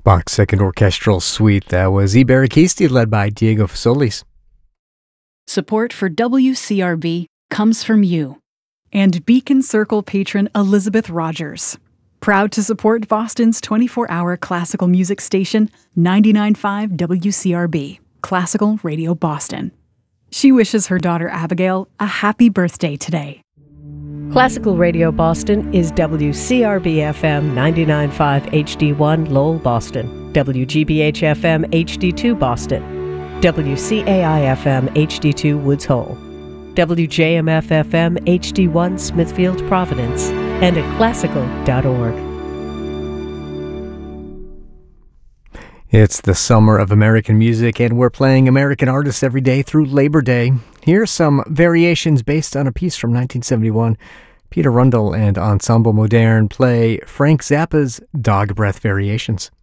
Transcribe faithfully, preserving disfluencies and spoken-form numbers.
Bach's Second Orchestral Suite. That was I Barrachisti, led by Diego Fasolis. Support for W C R B comes from you and Beacon Circle patron Elizabeth Rogers. Proud to support Boston's twenty-four hour classical music station, ninety-nine point five W C R B, Classical Radio Boston. She wishes her daughter Abigail a happy birthday today. Classical Radio Boston is W C R B F M ninety-nine point five H D one Lowell, Boston, W G B H F M H D two Boston, W C A I F M H D two Woods Hole, W J M F F M H D one Smithfield, Providence, and at classical dot org. It's the summer of American music, and we're playing American artists every day through Labor Day. Here are some variations based on a piece from nineteen seventy-one. Peter Rundle and Ensemble Moderne play Frank Zappa's Dog Breath Variations.